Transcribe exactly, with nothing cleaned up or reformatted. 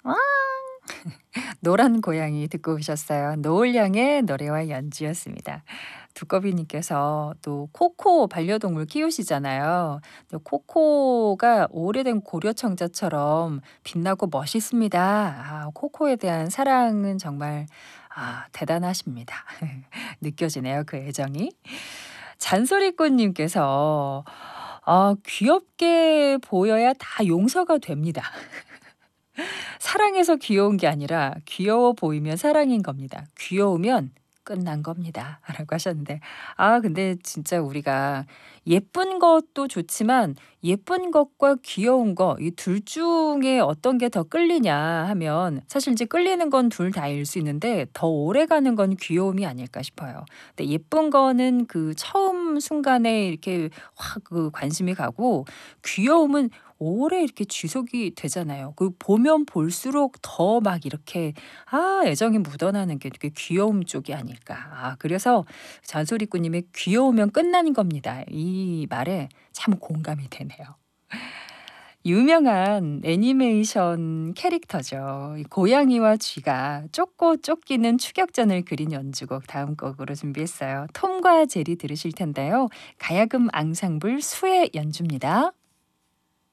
아. 노란 고양이 듣고 오셨어요. 노을양의 노래와 연주였습니다. 두꺼비님께서 또 코코 반려동물 키우시잖아요. 근데 코코가 오래된 고려청자처럼 빛나고 멋있습니다. 아, 코코에 대한 사랑은 정말 아, 대단하십니다. 느껴지네요, 그 애정이. 잔소리꾼님께서 아, 귀엽게 보여야 다 용서가 됩니다. 사랑해서 귀여운 게 아니라 귀여워 보이면 사랑인 겁니다. 귀여우면 끝난 겁니다. 라고 하셨는데, 아, 근데 진짜 우리가 예쁜 것도 좋지만 예쁜 것과 귀여운 거, 이 둘 중에 어떤 게 더 끌리냐 하면 사실 이제 끌리는 건 둘 다일 수 있는데 더 오래 가는 건 귀여움이 아닐까 싶어요. 근데 예쁜 거는 그 처음 순간에 이렇게 확 그 관심이 가고 귀여움은 오래 이렇게 지속이 되잖아요. 그 보면 볼수록 더 막 이렇게 아 애정이 묻어나는 게 되게 귀여움 쪽이 아닐까. 아 그래서 잔소리꾼님의 "귀여우면 끝나는 겁니다." 이 말에 참 공감이 되네요. 유명한 애니메이션 캐릭터죠. 이 고양이와 쥐가 쫓고 쫓기는 추격전을 그린 연주곡 다음 곡으로 준비했어요. 톰과 제리 들으실 텐데요. 가야금 앙상블 수의 연주입니다.